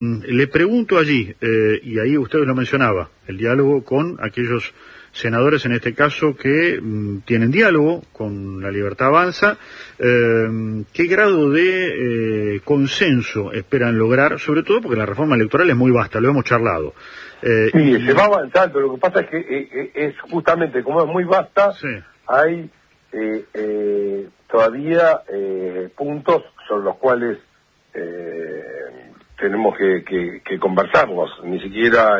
Le pregunto allí, y ahí usted lo mencionaba, el diálogo con aquellos senadores, en este caso, que tienen diálogo con La Libertad Avanza, ¿qué grado de consenso esperan lograr? Sobre todo porque la reforma electoral es muy vasta, lo hemos charlado. Sí, se va avanzando, lo que pasa es que es justamente, como es muy vasta, sí, hay todavía puntos sobre los cuales tenemos que conversarlos, ni siquiera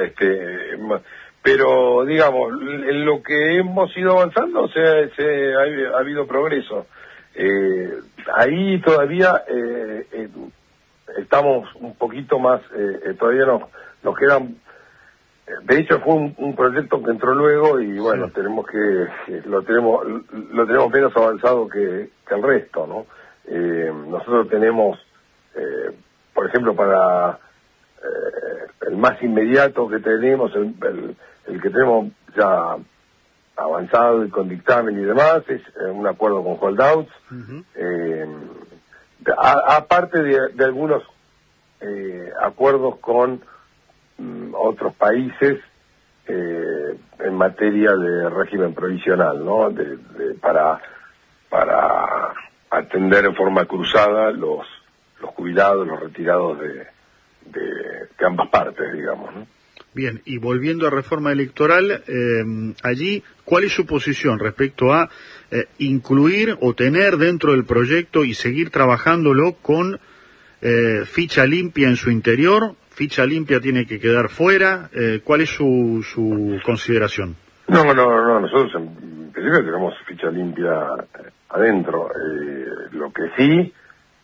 pero digamos, en lo que hemos ido avanzando ha habido progreso. Ahí todavía estamos un poquito más, todavía nos quedan. De hecho fue un proyecto que entró luego y bueno, sí, lo tenemos menos avanzado que el resto, ¿no? Nosotros tenemos, por ejemplo, para el más inmediato que tenemos, el que tenemos ya avanzado y con dictamen y demás, es un acuerdo con holdouts, aparte de algunos acuerdos con otros países en materia de régimen provisional, ¿no? Para atender en forma cruzada los jubilados, los retirados de ambas partes, digamos, ¿no? Bien, y volviendo a reforma electoral, allí, ¿cuál es su posición respecto a incluir o tener dentro del proyecto y seguir trabajándolo con ficha limpia en su interior? ¿Ficha limpia tiene que quedar fuera? ¿Cuál es su consideración? No, nosotros en principio tenemos ficha limpia adentro. Lo que sí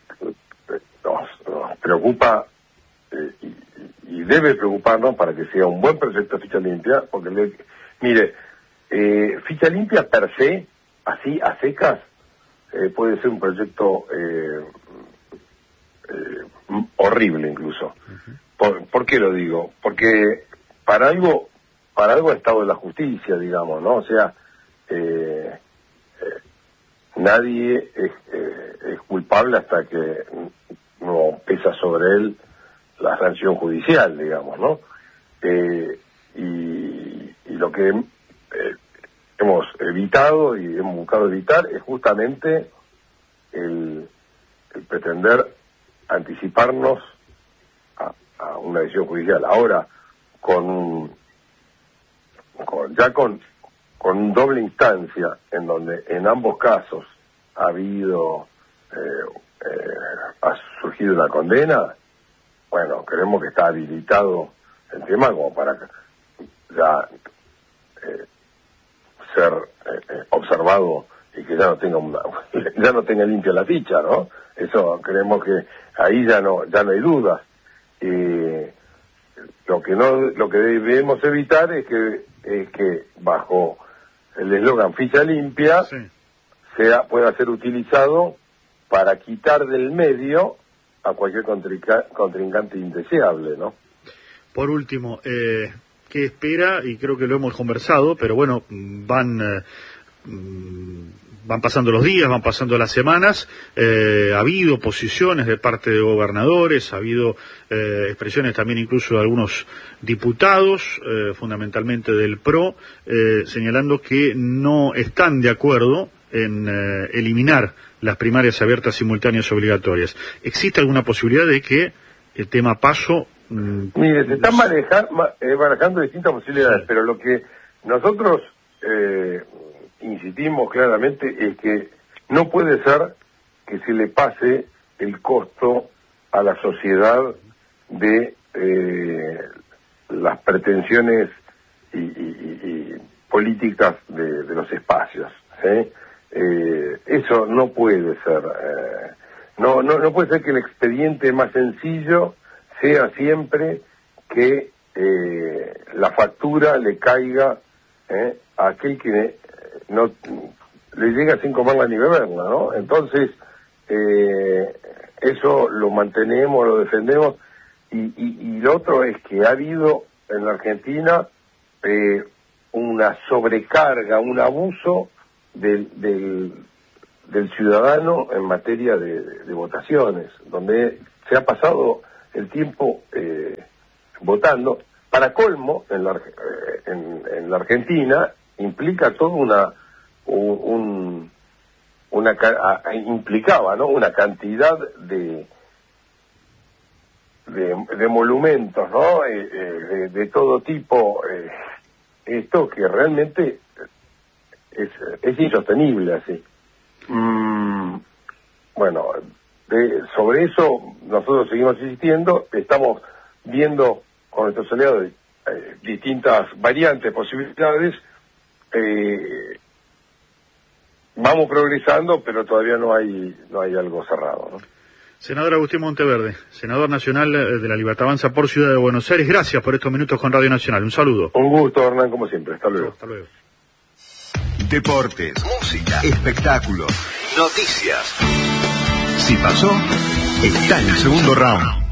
nos preocupa y debe preocuparnos para que sea un buen proyecto de ficha limpia, porque mire, ficha limpia per se, así a secas, puede ser un proyecto horrible incluso. ¿Por qué lo digo? Porque para algo ha estado la justicia, digamos, ¿no? O sea, nadie es culpable hasta que no pesa sobre él la sanción judicial, digamos, ¿no? Y lo que hemos evitado y hemos buscado evitar es justamente el pretender anticiparnos a una decisión judicial. Ahora, con doble instancia, en donde en ambos casos ha surgido una condena, bueno, creemos que está habilitado el tema como para ya ser observado y que ya no tenga limpia la ficha, ¿no? Eso creemos que ahí ya no hay dudas. Lo que debemos evitar es que bajo el eslogan ficha limpia, sí, pueda ser utilizado para quitar del medio a cualquier contrincante indeseable, ¿no? Por último, ¿qué espera? Y creo que lo hemos conversado, pero bueno, van pasando los días, van pasando las semanas, ha habido posiciones de parte de gobernadores, ha habido expresiones también incluso de algunos diputados, fundamentalmente del PRO, señalando que no están de acuerdo en eliminar las primarias abiertas, simultáneas, obligatorias. ¿Existe alguna posibilidad de que el tema paso? Mire, se están manejando distintas posibilidades, sí, pero lo que nosotros insistimos claramente es que no puede ser que se le pase el costo a la sociedad de las pretensiones y políticas de los espacios, ¿sí? Eso no puede ser. No puede ser que el expediente más sencillo sea siempre que la factura le caiga a aquel que no le llega sin comerla ni beberla, ¿no? Entonces, eso lo mantenemos, lo defendemos, y lo otro es que ha habido en la Argentina una sobrecarga, un abuso del ciudadano en materia de votaciones, donde se ha pasado el tiempo votando. Para colmo, en la Argentina implica toda implicaba, ¿no?, una cantidad de monumentos, ¿no?, de todo tipo, esto que realmente es insostenible así. Bueno, sobre eso nosotros seguimos insistiendo, estamos viendo con nuestros aliados distintas variantes, posibilidades, vamos progresando, pero todavía no hay algo cerrado, ¿no? Senador Agustín Monteverde, senador nacional de la Libertad Avanza por Ciudad de Buenos Aires, gracias por estos minutos con Radio Nacional. Un saludo. Un gusto, Hernán, como siempre. Hasta luego. Hasta luego. Deportes, música, espectáculos, noticias. Si pasó, está en el segundo round.